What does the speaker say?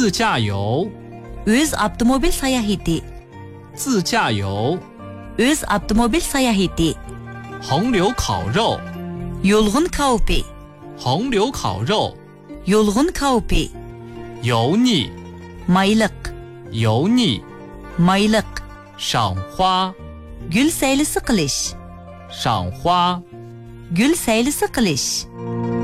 自驾游 o'z avtomobil sayohati, 自驾游 o'z avtomobil sayohati, 红柳烤肉 yulg'un kaopi, 红柳烤肉 yulg'un kaopi, 油腻 mayliq, 油腻 mayliq, 赏花 gul saylisi qilish, 赏花 gul saylisi qilish.